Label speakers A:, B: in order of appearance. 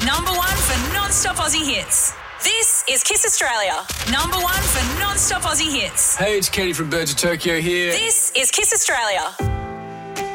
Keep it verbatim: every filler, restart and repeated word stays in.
A: Number one for non-stop Aussie hits. This is Kiss Australia. Number one for non-stop Aussie hits.
B: Hey, it's Kenny from Birds of Tokyo here.
A: This is Kiss Australia.